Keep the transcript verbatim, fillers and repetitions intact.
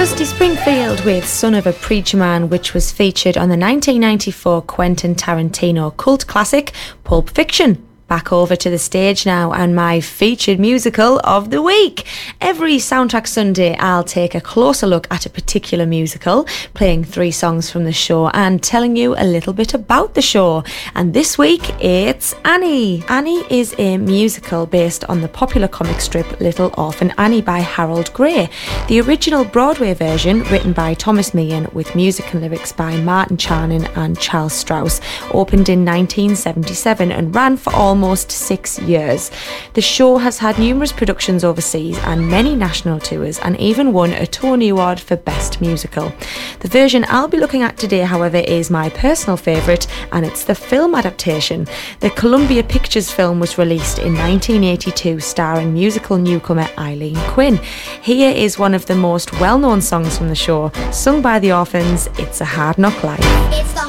Dusty Springfield with Son of a Preacher Man, which was featured on the nineteen ninety-four Quentin Tarantino cult classic Pulp Fiction. Back over to the stage now and my featured musical of the week. Every Soundtrack Sunday I'll take a closer look at a particular musical, playing three songs from the show and telling you a little bit about the show. And this week it's Annie. Annie is a musical based on the popular comic strip Little Orphan Annie by Harold Gray. The original Broadway version, written by Thomas Meehan with music and lyrics by Martin Charnin and Charles Strauss, opened in nineteen seventy-seven and ran for all almost six years. The show has had numerous productions overseas and many national tours, and even won a Tony Award for Best Musical. The version I'll be looking at today, however, is my personal favourite, and it's the film adaptation. The Columbia Pictures film was released in nineteen eighty-two, starring musical newcomer Eileen Quinn. Here is one of the most well-known songs from the show, sung by the Orphans, It's a Hard Knock Life. It's the